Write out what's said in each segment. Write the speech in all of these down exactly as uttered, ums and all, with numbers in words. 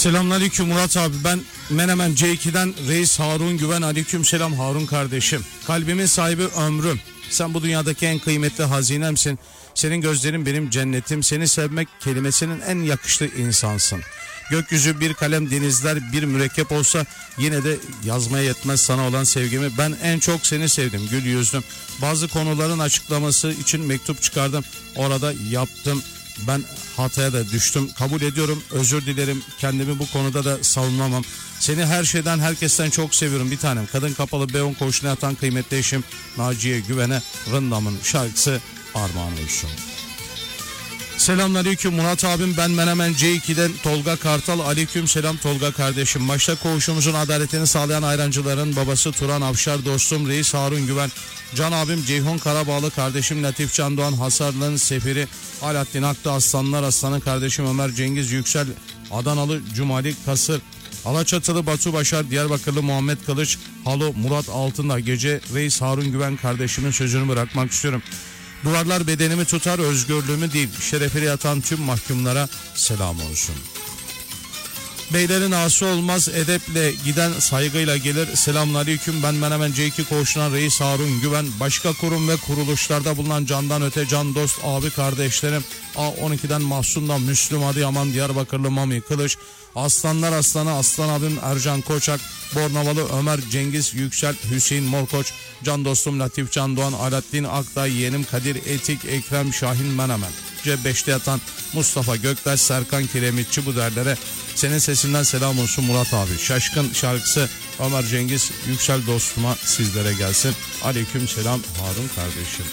Selamünaleyküm Murat abi, ben Menemen C iki'den Reis Harun Güven. Aleyküm selam Harun kardeşim. Kalbimin sahibi ömrüm. Sen bu dünyadaki en kıymetli hazinemsin. Senin gözlerin benim cennetim. Seni sevmek kelimesinin en yakıştığı insansın. Gökyüzü bir kalem, denizler bir mürekkep olsa yine de yazmaya yetmez sana olan sevgimi. Ben en çok seni sevdim gül yüzlüm. Bazı konuların açıklaması için mektup çıkardım. Orada yaptım. Ben hataya da düştüm. Kabul ediyorum, özür dilerim. Kendimi bu konuda da savunamam. Seni her şeyden, herkesten çok seviyorum bir tanem. Kadın kapalı Beyon koğuşuna yatan kıymetli eşim Naciye Güven'e Rındam'ın şarkısı armağan olsun. Selamünaleyküm Murat abim, ben Menemen C iki'den Tolga Kartal. Aleyküm selam Tolga kardeşim. Başta koğuşumuzun adaletini sağlayan ayrancıların babası Turan Avşar, dostum Reis Harun Güven, can abim Ceyhun Karabağlı, kardeşim Latif Can Doğan, Hasarlı'nın sefiri Alaaddin Aklı, Aslanlar Aslanı kardeşim Ömer Cengiz Yüksel, Adanalı Cumali Kasır, Alaçatılı Batu Başar, Diyarbakırlı Muhammed Kılıç, Halo Murat Altındağ. Gece Reis Harun Güven kardeşimin sözünü bırakmak istiyorum. Duvarlar bedenimi tutar, özgürlüğümü değil. Şerefine yatan tüm mahkumlara selam olsun. Beylerin ağası olmaz, edeple giden saygıyla gelir. Selamünaleyküm, ben Menemen C iki koğuşuna Reis Harun Güven. Başka kurum ve kuruluşlarda bulunan candan öte can dost abi kardeşlerim A on iki'den Mahsun'dan Müslüm Adıyaman, Diyarbakırlı Mami Kılıç, Aslanlar Aslanı Aslan abim Ercan Koçak, Bornavalı Ömer Cengiz Yüksel, Hüseyin Morkoç, can dostum Latif Can Doğan, Alaaddin Akday, yeğenim Kadir Etik, Ekrem Şahin Menemen. C beş'te yatan Mustafa Göktaş, Serkan Kiremitçi, bu derlere senin sesinden selam olsun Murat abi. Şaşkın şarkısı Ömer Cengiz Yüksel dostuma sizlere gelsin. Aleyküm selam Harun kardeşim.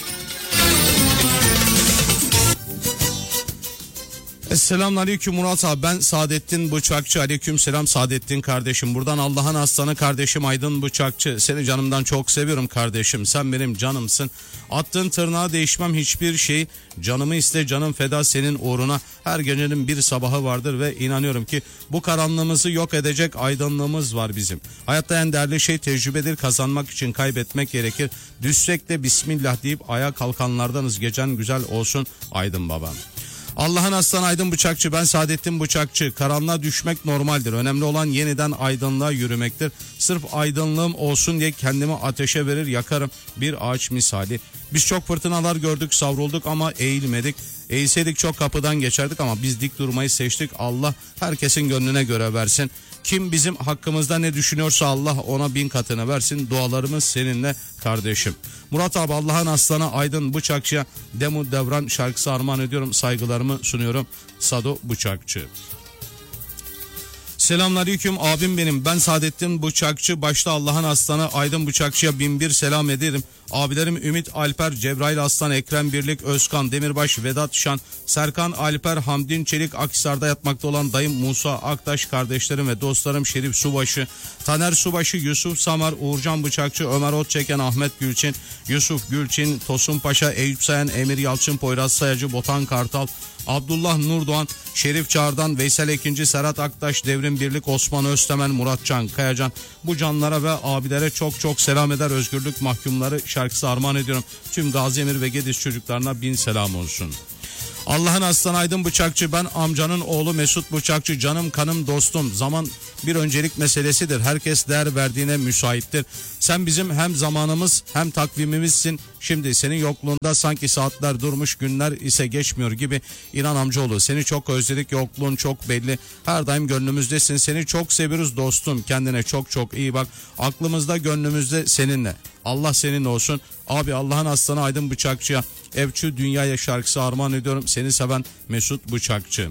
Selamünaleyküm Murat abi, ben Saadettin Bıçakçı. Aleyküm selam Saadettin kardeşim. Buradan Allah'ın aslanı kardeşim Aydın Bıçakçı. Seni canımdan çok seviyorum kardeşim. Sen benim canımsın. Attığın tırnağa değişmem hiçbir şey. Canımı iste, canım feda senin uğruna. Her gecenin bir sabahı vardır ve inanıyorum ki bu karanlığımızı yok edecek aydınlığımız var bizim. Hayatta en değerli şey tecrübedir. Kazanmak için kaybetmek gerekir. Düşsek de Bismillah deyip ayağa kalkanlardanız. Gecen güzel olsun Aydın babam. Allah'ın aslanı Aydın Bıçakçı, ben Saadettin Bıçakçı. Karanlığa düşmek normaldir. Önemli olan yeniden aydınlığa yürümektir. Sırf aydınlığım olsun diye kendimi ateşe verir yakarım, bir ağaç misali. Biz çok fırtınalar gördük, savrulduk ama eğilmedik. Eğilseydik çok kapıdan geçerdik ama biz dik durmayı seçtik. Allah herkesin gönlüne göre versin. Kim bizim hakkımızda ne düşünüyorsa Allah ona bin katını versin. Dualarımız seninle kardeşim. Murat abi, Allah'ın aslanı Aydın Bıçakçı'ya Demu Devran şarkısı armağan ediyorum. Saygılarımı sunuyorum. Sado Bıçakçı. Selamünaleyküm abim benim, ben Saadettin Bıçakçı. Başta Allah'ın aslanı Aydın Bıçakçı'ya bin bir selam ederim. Abilerim Ümit Alper, Cebrail Aslan, Ekrem Birlik, Özkan Demirbaş, Vedat Şan, Serkan Alper, Hamdin Çelik, Akhisar'da yatmakta olan dayım Musa Aktaş, kardeşlerim ve dostlarım Şerif Subaşı, Taner Subaşı, Yusuf Samar, Uğurcan Bıçakçı, Ömer Otçeken, Ahmet Gülçin, Yusuf Gülçin, Tosun Paşa, Eyüp Sayan, Emir Yalçın, Poyraz Sayacı, Botan Kartal, Abdullah Nurdoğan, Şerif Çağrı'dan, Veysel Ekinci, Serhat Aktaş, Devrim Birlik, Osman Öztemen, Muratcan Kayacan, bu canlara ve abilere çok çok selam eder. Özgürlük mahkumları şarkısı armağan ediyorum. Tüm Gaziemir ve Gediz çocuklarına bin selam olsun. Allah'ın aslanı Aydın Bıçakçı, ben amcanın oğlu Mesut Bıçakçı. Canım kanım dostum, zaman bir öncelik meselesidir. Herkes değer verdiğine müsaittir. Sen bizim hem zamanımız hem takvimimizsin. Şimdi senin yokluğunda sanki saatler durmuş, günler ise geçmiyor gibi. İnan amcaoğlu, seni çok özledik, yokluğun çok belli. Her daim gönlümüzdesin, seni çok seviyoruz dostum. Kendine çok çok iyi bak. Aklımızda gönlümüzde seninle. Allah senin olsun. Abi, Allah'ın aslanı Aydın Bıçakçı'ya Evçü Dünyaya şarkısı armağan ediyorum. Seni seven Mesut Bıçakçı.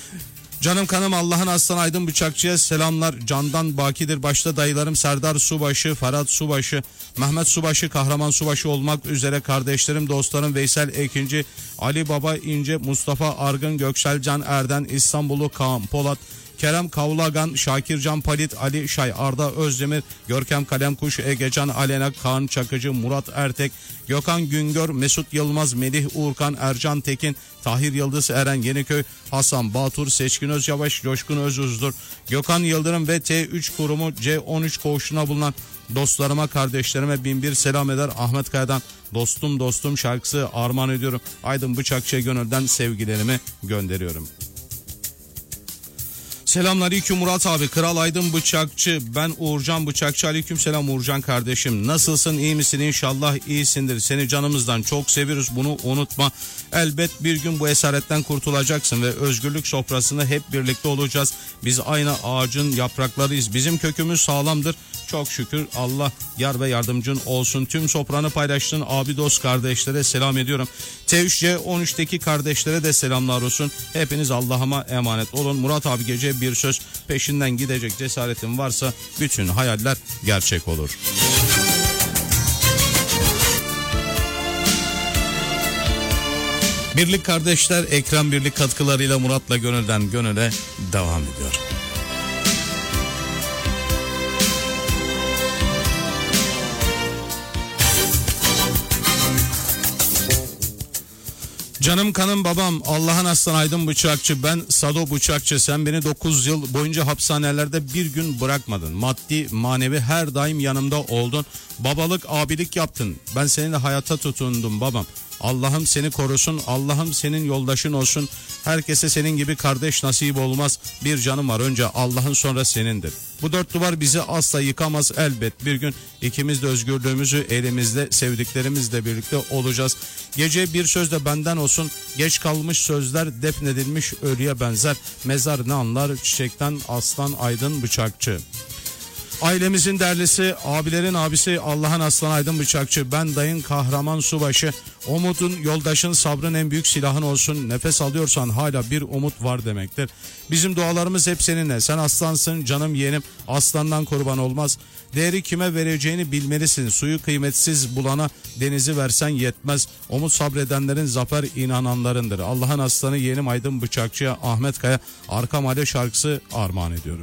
Canım kanım Allah'ın aslanı Aydın Bıçakçı'ya selamlar. Candan bakidir. Başta dayılarım Serdar Subaşı, Ferhat Subaşı, Mehmet Subaşı, Kahraman Subaşı olmak üzere kardeşlerim, dostlarım Veysel Ekinci, Ali Baba İnce, Mustafa Argın, Göksel Can Erden, İstanbullu Kaan Polat, Kerem Kavlagan, Şakircan Palit, Ali Şay, Arda Özdemir, Görkem Kalemkuş, Egecan Alena, Kaan Çakıcı, Murat Ertek, Gökhan Güngör, Mesut Yılmaz, Melih Uğurkan, Ercan Tekin, Tahir Yıldız, Eren Yeniköy, Hasan Batur, Seçkin Özyavaş, Coşkun Özuzdur, Gökhan Yıldırım ve T üç kurumu C on üç koğuşuna bulunan dostlarıma, kardeşlerime bin bir selam eder. Ahmet Kaya'dan dostum dostum şarkısı armağan ediyorum. Aydın Bıçakçı'ya gönülden sevgilerimi gönderiyorum. Selamünaleyküm Murat abi. Kral Aydın Bıçakçı. Ben Uğurcan Bıçakçı. Aleykümselam Uğurcan kardeşim. Nasılsın? İyi misin? İnşallah iyisindir. Seni canımızdan çok seviyoruz. Bunu unutma. Elbet bir gün bu esaretten kurtulacaksın ve özgürlük sofrasında hep birlikte olacağız. Biz aynı ağacın yapraklarıyız. Bizim kökümüz sağlamdır. Çok şükür Allah yar ve yardımcın olsun. Tüm sofranı paylaştığın abi dost kardeşlere selam ediyorum. T üç C on üçteki kardeşlere de selamlar olsun. Hepiniz Allah'ıma emanet olun. Murat abi gece bir söz, peşinden gidecek cesaretin varsa bütün hayaller gerçek olur. Birlik kardeşler Ekrem Birlik katkılarıyla Murat'la gönülden gönüle devam ediyor. Canım kanım babam, Allah'ın aslan Aydın Bıçakçı, ben Sado Bıçakçı. Sen beni dokuz yıl boyunca hapishanelerde bir gün bırakmadın. Maddi manevi her daim yanımda oldun. Babalık abilik yaptın. Ben seninle hayata tutundum babam. Allah'ım seni korusun, Allah'ım senin yoldaşın olsun. Herkese senin gibi kardeş nasip olmaz. Bir canım var, önce Allah'ın sonra senindir. Bu dört duvar bizi asla yıkamaz. Elbet bir gün ikimiz de özgürlüğümüzü elimizde sevdiklerimizle birlikte olacağız. Gece bir söz de benden olsun. Geç kalmış sözler defnedilmiş ölüye benzer. Mezar ne anlar çiçekten aslan Aydın Bıçakçı. Ailemizin derlisi, abilerin abisi Allah'ın aslan Aydın Bıçakçı. Ben dayın kahraman subaşı. Umutun, yoldaşın, sabrın en büyük silahın olsun. Nefes alıyorsan hala bir umut var demektir. Bizim dualarımız hep seninle. Sen aslansın canım yeğenim. Aslandan kurban olmaz. Değeri kime vereceğini bilmelisin. Suyu kıymetsiz bulana denizi versen yetmez. Umut sabredenlerin zafer inananlarındır. Allah'ın aslanı yeğenim Aydın Bıçakçı'ya Ahmet Kaya Arka Mahalle şarkısı armağan ediyorum.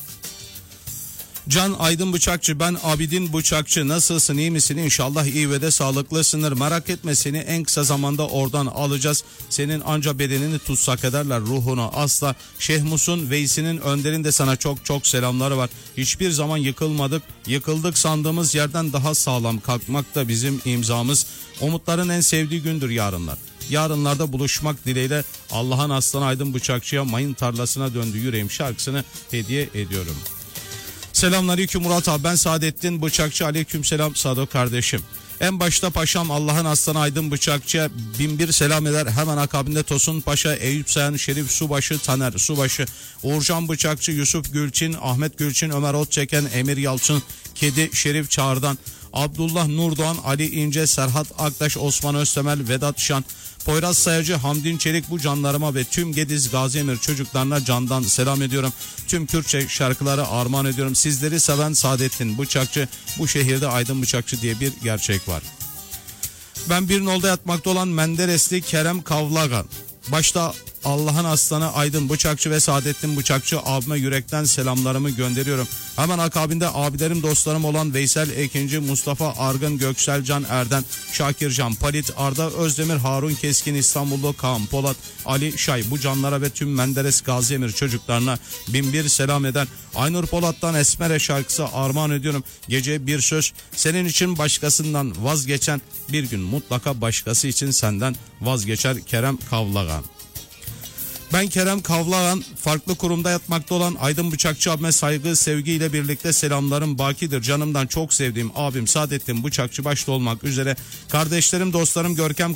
Can Aydın Bıçakçı, ben Abidin Bıçakçı. Nasılsın, iyi misin? İnşallah iyi ve de sağlıklısındır. Merak etme, seni en kısa zamanda oradan alacağız. Senin anca bedenini tutsak ederler, ruhunu asla. Şeyh Musun Veysi'nin Önder'in sana çok çok selamları var. Hiçbir zaman yıkılmadık. Yıkıldık sandığımız yerden daha sağlam kalkmak da bizim imzamız. Umutların en sevdiği gündür yarınlar. Yarınlarda buluşmak dileğiyle Allah'ın aslanı Aydın Bıçakçı'ya mayın tarlasına döndü yüreğim şarkısını hediye ediyorum. Selamünaleyküm Murat abi, ben Saadettin Bıçakçı. Aleykümselam Sado kardeşim. En başta paşam Allah'ın aslanı Aydın Bıçakçı'ya bin bir selam eder. Hemen akabinde Tosun Paşa, Eyüp Sayan, Şerif Subaşı, Taner Subaşı, Uğurcan Bıçakçı, Yusuf Gülçin, Ahmet Gülçin, Ömer Otçeken, Emir Yalçın, Kedi Şerif Çağrı'dan, Abdullah Nurdoğan, Ali İnce, Serhat Aktaş, Osman Öztemel, Vedat Şan, Poyraz Sayacı, Hamdin Çelik, bu canlarıma ve tüm Gediz Gaziemir çocuklarına candan selam ediyorum. Tüm Kürtçe şarkıları armağan ediyorum. Sizleri seven Saadettin Bıçakçı. Bu şehirde Aydın Bıçakçı diye bir gerçek var. Ben bir nolda yatmakta olan Menderesli Kerem Kavlagan. Başta Allah'ın aslanı Aydın Bıçakçı ve Saadettin Bıçakçı abime yürekten selamlarımı gönderiyorum. Hemen akabinde abilerim dostlarım olan Veysel Ekinci, Mustafa Argın, Göksel Can Erden, Şakir Can Palit, Arda Özdemir, Harun Keskin, İstanbullu Kaan Polat, Ali Şay, bu canlara ve tüm Menderes Gaziemir çocuklarına bin bir selam eden Aynur Polat'tan Esmere şarkısı armağan ediyorum. Gece bir söz, senin için başkasından vazgeçen bir gün mutlaka başkası için senden vazgeçer Kerem Kavlagan. Ben Kerem Kavlagan, farklı kurumda yatmakta olan Aydın Bıçakçı abime saygı, sevgiyle birlikte selamlarım bakidir. Canımdan çok sevdiğim abim Saadettin Bıçakçı başta olmak üzere kardeşlerim, dostlarım Görkem